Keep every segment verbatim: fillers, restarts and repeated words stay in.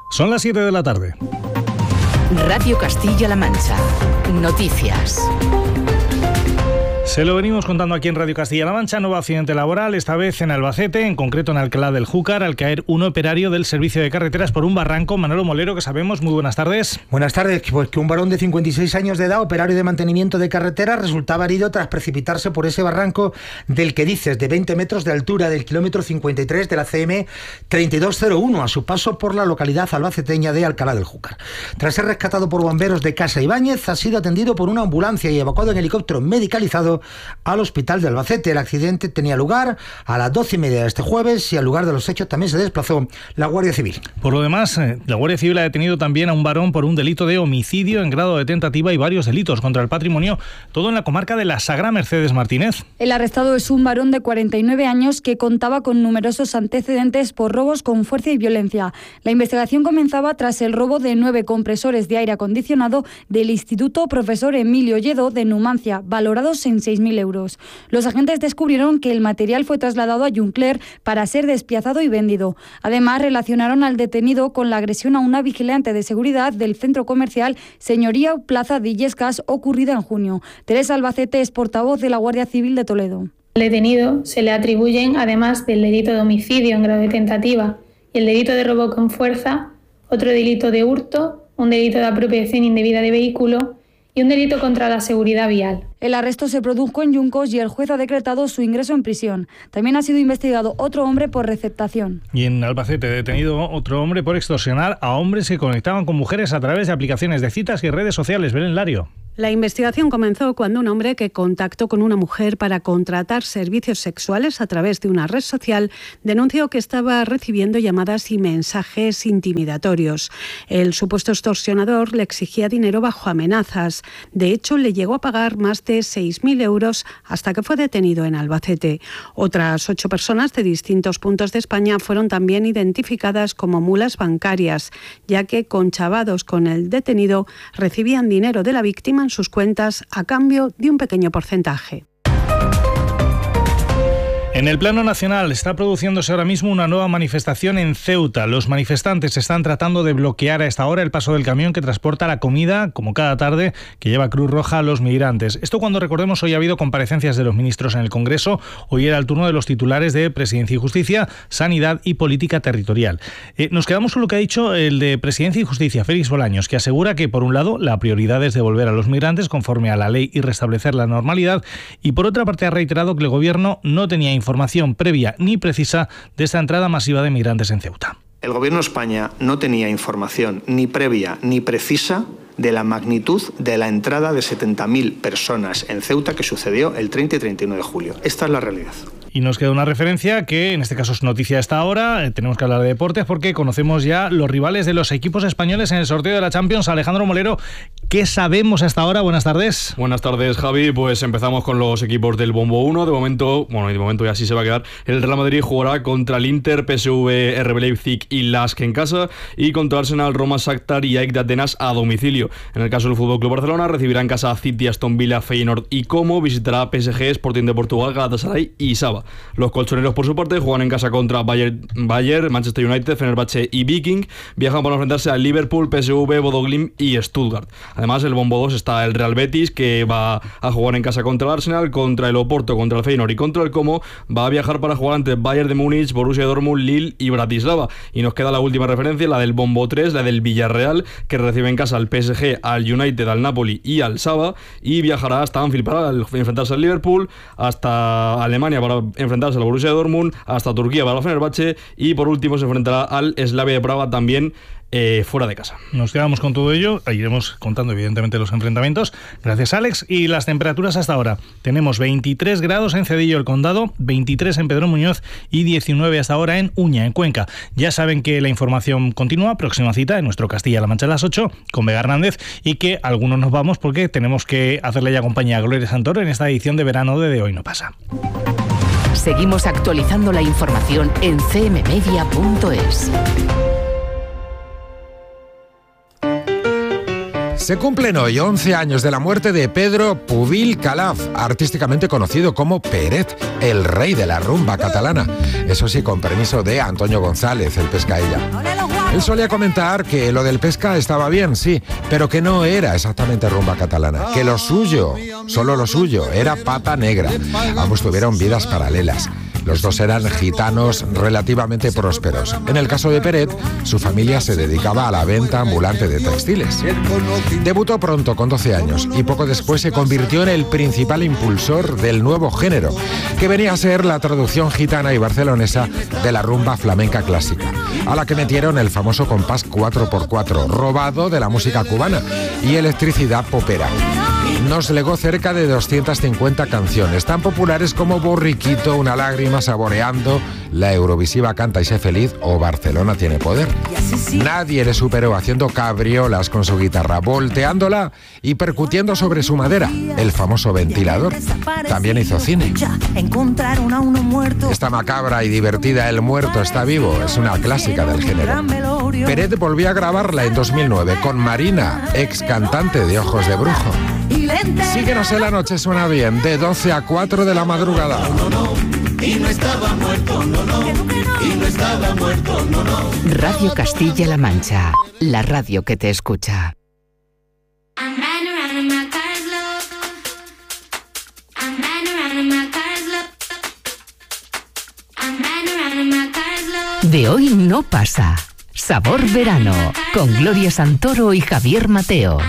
Son las siete de la tarde. Radio Castilla-La Mancha. Noticias. Se lo venimos contando aquí en Radio Castilla-La Mancha. Nuevo accidente laboral, esta vez en Albacete, en concreto en Alcalá del Júcar, al caer un operario del Servicio de Carreteras por un barranco. Manolo Molero, que sabemos, muy buenas tardes. Buenas tardes. Pues que un varón de cincuenta y seis años de edad, operario de mantenimiento de carreteras, resultaba herido tras precipitarse por ese barranco del que dices, de veinte metros de altura, del kilómetro cincuenta y tres de la C M treinta y dos cero uno, a su paso por la localidad albaceteña de Alcalá del Júcar. Tras ser rescatado por bomberos de Casa Ibáñez, ha sido atendido por una ambulancia y evacuado en helicóptero medicalizado al hospital de Albacete. El accidente tenía lugar a las doce y media de este jueves y al lugar de los hechos también se desplazó la Guardia Civil. Por lo demás, la Guardia Civil ha detenido también a un varón por un delito de homicidio en grado de tentativa y varios delitos contra el patrimonio, todo en la comarca de la Sagra. Mercedes Martínez. El arrestado es un varón de cuarenta y nueve años que contaba con numerosos antecedentes por robos con fuerza y violencia. La investigación comenzaba tras el robo de nueve compresores de aire acondicionado del Instituto Profesor Emilio Lledó de Numancia, valorados en seis mil euros. Los agentes descubrieron que el material fue trasladado a Juncler para ser despiazado y vendido. Además, relacionaron al detenido con la agresión a una vigilante de seguridad del centro comercial Señoría Plaza de Illescas, ocurrida en junio. Teresa Albacete es portavoz de la Guardia Civil de Toledo. Al detenido se le atribuyen, además del delito de homicidio en grado de tentativa y el delito de robo con fuerza, otro delito de hurto, un delito de apropiación indebida de vehículo y un delito contra la seguridad vial. El arresto se produjo en Yuncos y el juez ha decretado su ingreso en prisión. También ha sido investigado otro hombre por receptación. Y en Albacete, detenido otro hombre por extorsionar a hombres que conectaban con mujeres a través de aplicaciones de citas y redes sociales. Belén Lario. La investigación comenzó cuando un hombre que contactó con una mujer para contratar servicios sexuales a través de una red social denunció que estaba recibiendo llamadas y mensajes intimidatorios. El supuesto extorsionador le exigía dinero bajo amenazas. De hecho, le llegó a pagar más de seis mil euros hasta que fue detenido en Albacete. Otras ocho personas de distintos puntos de España fueron también identificadas como mulas bancarias, ya que conchavados con el detenido recibían dinero de la víctima en sus cuentas a cambio de un pequeño porcentaje. En el plano nacional está produciéndose ahora mismo una nueva manifestación en Ceuta. Los manifestantes están tratando de bloquear a esta hora el paso del camión que transporta la comida, como cada tarde, que lleva Cruz Roja a los migrantes. Esto cuando, recordemos, hoy ha habido comparecencias de los ministros en el Congreso. Hoy era el turno de los titulares de Presidencia y Justicia, Sanidad y Política Territorial. Eh, nos quedamos con lo que ha dicho el de Presidencia y Justicia, Félix Bolaños, que asegura que, por un lado, la prioridad es devolver a los migrantes conforme a la ley y restablecer la normalidad, y por otra parte ha reiterado que el Gobierno no tenía información información previa ni precisa de esta entrada masiva de migrantes en Ceuta. El Gobierno de España no tenía información ni previa ni precisa de la magnitud de la entrada de setenta mil personas en Ceuta que sucedió el treinta y treinta y uno de julio. Esta es la realidad. Y nos queda una referencia que en este caso es noticia a esta hora. Eh, tenemos que hablar de deportes porque conocemos ya los rivales de los equipos españoles en el sorteo de la Champions. Alejandro Molero, ¿qué sabemos hasta ahora? Buenas tardes. Buenas tardes, Javi. Pues empezamos con los equipos del Bombo uno. De momento, bueno, de momento ya sí se va a quedar. El Real Madrid jugará contra el Inter, P S V, R B Leipzig y Lask en casa, y contra Arsenal, Roma, Shakhtar y A E K de Atenas a domicilio. En el caso del Fútbol Club Barcelona, recibirá en casa a City, Aston Villa, Feyenoord y Como. Visitará a P S G, Sporting de Portugal, Galatasaray y Saba. Los colchoneros, por su parte, juegan en casa contra Bayern, Bayern, Manchester United, Fenerbahce y Viking. Viajan para enfrentarse a Liverpool, P S V, Bodo Glimt y Stuttgart. Además, el Bombo dos está el Real Betis, que va a jugar en casa contra el Arsenal, contra el Oporto, contra el Feyenoord y contra el Como. Va a viajar para jugar ante Bayern de Múnich, Borussia Dortmund, Lille y Bratislava. Y nos queda la última referencia, la del Bombo tres, la del Villarreal, que recibe en casa al P S G, al United, al Napoli y al Saba, y viajará hasta Anfield para enfrentarse al Liverpool, hasta Alemania para enfrentarse al Borussia Dortmund, hasta Turquía para el Fenerbahce, y por último se enfrentará al Slavia de Praga también Eh, fuera de casa. Nos quedamos con todo ello, iremos contando evidentemente los enfrentamientos. Gracias, Alex. Y las temperaturas hasta ahora: tenemos veintitrés grados en Cedillo, el Condado, veintitrés en Pedro Muñoz y diecinueve hasta ahora en Uña, en Cuenca. Ya saben que la información continúa, próxima cita en nuestro Castilla-La Mancha a las ocho con Vega Hernández, y que algunos nos vamos porque tenemos que hacerle ya compañía a Gloria Santoro en esta edición de verano de De Hoy No Pasa. Seguimos actualizando la información en c m media punto es. Se cumplen hoy once años de la muerte de Pedro Pubil Calaf, artísticamente conocido como Peret, el rey de la rumba catalana. Eso sí, con permiso de Antonio González, el pescaella. Él solía comentar que lo del pesca estaba bien, sí, pero que no era exactamente rumba catalana, que lo suyo, solo lo suyo, era pata negra. Ambos tuvieron vidas paralelas. Los dos eran gitanos relativamente prósperos. En el caso de Peret, su familia se dedicaba a la venta ambulante de textiles. Debutó pronto, con doce años, y poco después se convirtió en el principal impulsor del nuevo género, que venía a ser la traducción gitana y barcelonesa de la rumba flamenca clásica, a la que metieron el famoso compás cuatro por cuatro, robado de la música cubana, y electricidad popera. Nos legó cerca de doscientas cincuenta canciones, tan populares como Borriquito, Una lágrima, Saboreando, la Eurovisiva Canta y sé feliz o Barcelona tiene poder. Nadie le superó haciendo cabriolas con su guitarra, volteándola y percutiendo sobre su madera, el famoso ventilador. También hizo cine. Esta macabra y divertida El muerto está vivo es una clásica del género. Peret volvió a grabarla en dos mil nueve con Marina, ex cantante de Ojos de Brujo. Síguenos en la noche, suena bien, de doce a cuatro de la madrugada. Y no estaba muerto, no, no. Y no estaba muerto, no, no. Radio Castilla-La Mancha, la radio que te escucha. De hoy no pasa. Sabor verano, con Gloria Santoro y Javier Mateo.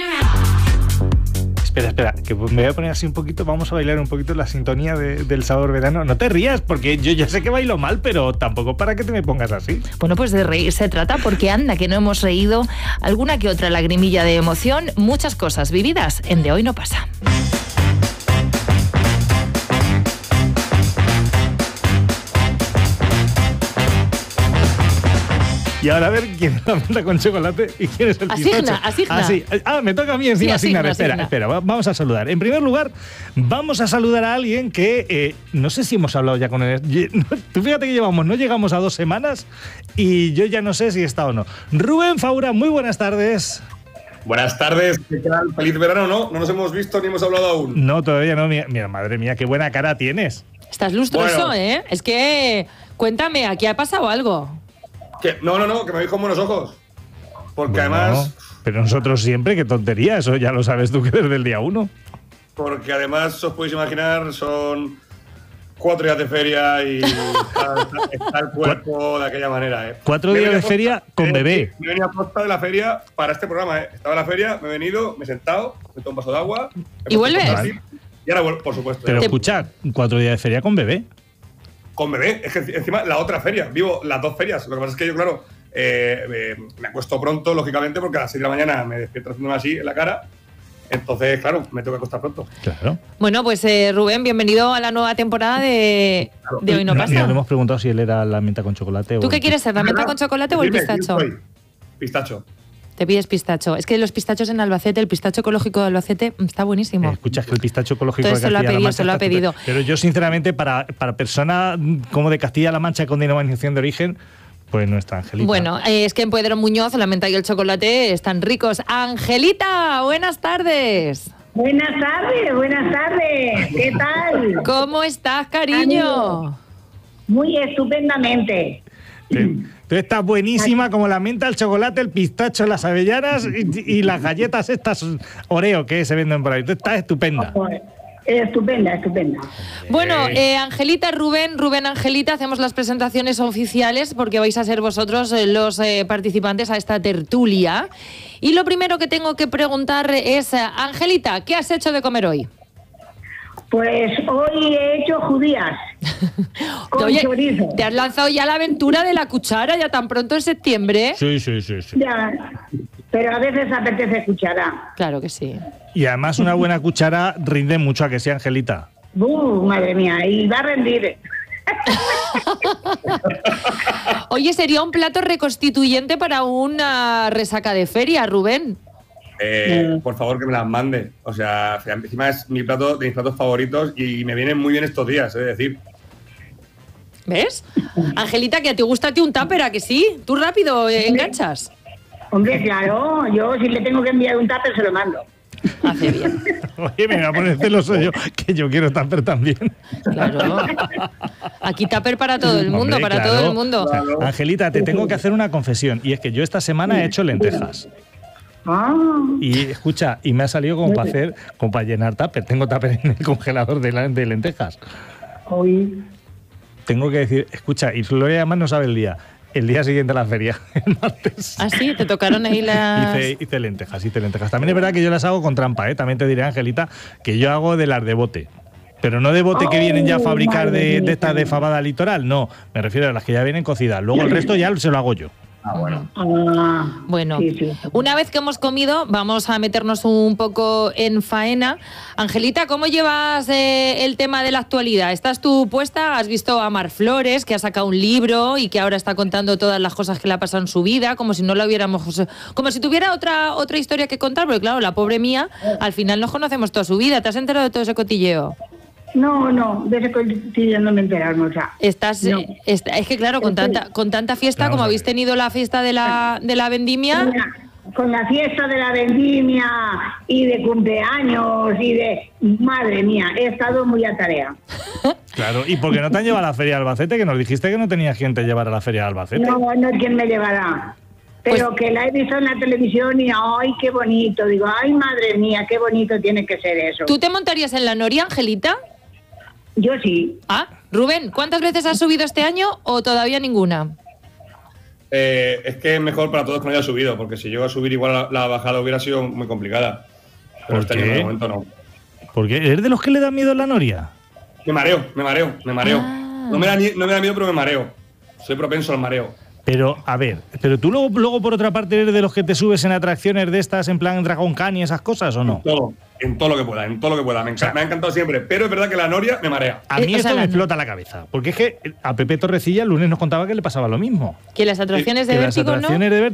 Espera, espera, que me voy a poner así un poquito, vamos a bailar un poquito la sintonía de, del Sabor Verano. No te rías, porque yo ya sé que bailo mal, pero tampoco para que te me pongas así. Bueno, pues de reír se trata, porque anda que no hemos reído alguna que otra lagrimilla de emoción, muchas cosas vividas en De Hoy No Pasa. Y ahora a ver quién es la menta con chocolate y quién es el asigna, pistacho. Asigna, ah, sí. ah, me toca a mí encima sí, asignar. asigna, Espera, asigna. espera, vamos a saludar. En primer lugar, vamos a saludar a alguien que eh, no sé si hemos hablado ya con él. Tú fíjate que llevamos, no llegamos a dos semanas y yo ya no sé si está o no. Rubén Faura, muy buenas tardes. Buenas tardes, ¿qué tal? Feliz verano, ¿no? No nos hemos visto ni hemos hablado aún. No, todavía no. Mira, mira madre mía, qué buena cara tienes. Estás lustroso, Bueno. ¿eh? Es que, cuéntame, ¿aquí ha pasado algo? ¿Qué? No, no, no, que me veis con buenos ojos. Porque Bueno, además... pero nosotros siempre, qué tontería, eso ya lo sabes tú que desde el día uno. Porque además, os podéis imaginar, son cuatro días de feria y está, está el cuerpo de aquella manera, ¿eh? Cuatro Me días venía de a feria posta- con eh, bebé. Me venía a posta de la feria para este programa, ¿eh? Estaba en la feria, me he venido, me he sentado, me he tomado un vaso de agua. me he ¿Y puesto a vuelves? compartir, Y ahora vuelvo, por supuesto. Pero ya. escucha, cuatro días de feria con bebé. Con bebé, es que encima la otra feria, vivo las dos ferias. Lo que pasa es que yo, claro, eh, eh, me acuesto pronto, lógicamente, porque a las seis de la mañana me despierto haciéndome así en la cara. Entonces, claro, me tengo que acostar pronto. Claro. Bueno, pues eh, Rubén, bienvenido a la nueva temporada de, de Hoy No Ni Pasa. le hemos preguntado si él era la menta con chocolate o ¿Tú qué el- quieres ser, la menta con chocolate o el Dime, ¿quién pistacho? soy? Pistacho. Te pides pistacho. Es que los pistachos en Albacete, el pistacho ecológico de Albacete mm, está buenísimo. Eh, Escuchas que el pistacho ecológico Entonces de se lo ha Castilla-La pedido, Mancha se lo ha está pedido. estupendo. Pero yo, sinceramente, para, para persona como de Castilla-La Mancha con denominación de origen, pues nuestra Angelita. Bueno, eh, es que en Pedro Muñoz la menta y el chocolate están ricos. Angelita, buenas tardes. Buenas tardes, buenas tardes. ¿Qué tal? ¿Cómo estás, cariño? Muy estupendamente. Tú tú estás buenísima como la menta, el chocolate, el pistacho, las avellanas y, y las galletas estas Oreo que se venden por ahí. Tú estás estupenda. Estupenda, estupenda. Bueno, eh, Angelita, Rubén, Rubén, Angelita, hacemos las presentaciones oficiales porque vais a ser vosotros eh, los eh, participantes a esta tertulia. Y lo primero que tengo que preguntar es, eh, Angelita, ¿qué has hecho de comer hoy? Pues hoy he hecho judías con Oye, chorizo. ¿te has lanzado ya la aventura de la cuchara ya tan pronto en septiembre? Sí, sí, sí, sí. Ya, pero a veces apetece cuchara. Claro que sí. Y además una buena cuchara rinde mucho, a que sea, Angelita. Uh, madre mía, y va a rendir. Oye, sería un plato reconstituyente para una resaca de feria, Rubén. Eh, por favor, que me las mande. O sea, encima es mi plato de mis platos favoritos y me vienen muy bien estos días, es decir. ¿Ves? Angelita, que te gusta a ti un tupper, ¿a que sí? Tú rápido eh, enganchas. Hombre, claro, yo si le tengo que enviar un tupper se lo mando. Hace bien. Oye, me voy a poner celoso yo, que yo quiero tupper también. Claro. Aquí tupper para todo el mundo, Hombre, para claro. todo el mundo. O sea, Angelita, te tengo que hacer una confesión, y es que yo esta semana he hecho lentejas. Ah. Y escucha, y me ha salido como para hacer, como para llenar tupper. Tengo tupper en el congelador de, la- de lentejas. Uy. Tengo que decir, escucha, y Gloria además no sabe el día. El día siguiente a la feria, el martes. Ah, sí, te tocaron ahí las... Hice, hice lentejas, hice lentejas. También es verdad que yo las hago con trampa, ¿eh? También te diré, Angelita, que yo hago de las de bote. Pero no de bote que vienen ya a fabricar de, de estas de fabada litoral, no. Me refiero a las que ya vienen cocidas. Luego el resto ya se lo hago yo. Ah, bueno. Bueno, una vez que hemos comido, vamos a meternos un poco en faena. Angelita, ¿cómo llevas eh, el tema de la actualidad? ¿Estás tú puesta? ¿Has visto a Mar Flores, que ha sacado un libro y que ahora está contando todas las cosas que le ha pasado en su vida, como si no lo hubiéramos... como si tuviera otra, otra historia que contar? Porque claro, la pobre mía, al final nos conocemos toda su vida. ¿Te has enterado de todo ese cotilleo? No, no, de ese cotillo no me enteraron, o sea. Estás, no. eh, está- es que claro, con tanta, con tanta fiesta, Claro, como vale. habéis tenido la fiesta de la, de la vendimia... Con la, con la fiesta de la vendimia y de cumpleaños y de... Madre mía, he estado muy a tarea. Claro, ¿y por qué no te han llevado a la feria de Albacete? Que nos dijiste que no tenías quien te llevara a la feria de Albacete. No, no es quien me llevará. Pero que la he visto en la televisión y ¡ay, qué bonito! Digo, ¡ay, madre mía, qué bonito tiene que ser eso! ¿Tú te montarías en la noria, Angelita? Yo sí. Ah, Rubén, ¿cuántas veces has subido este año o todavía ninguna? Eh, es que es mejor para todos que no haya subido, porque si llego a subir igual la, la bajada hubiera sido muy complicada. Pero ¿Por este qué? año de momento no. Porque eres de los que le da miedo la noria. Me mareo, me mareo, me mareo. Ah. No, me da, ni- no me da miedo, pero me mareo. Soy propenso al mareo. Pero, a ver, pero tú luego, luego por otra parte eres de los que te subes en atracciones de estas en plan Dragon Khan y esas cosas, ¿o no? Todo, en todo lo que pueda, en todo lo que pueda. Me, enca- me ha encantado siempre, pero es verdad que la noria me marea. A mí esto me explota la cabeza, porque es que a Pepe Torrecilla el lunes nos contaba que le pasaba lo mismo. Que las atracciones de Que las vértigo, ¿no? atracciones de